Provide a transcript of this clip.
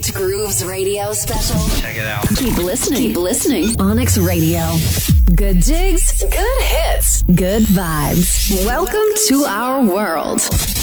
Great Grooves Radio special. Check it out. Keep listening. Keep listening. Onyx Radio. Good digs, good hits, good vibes. Welcome to our world.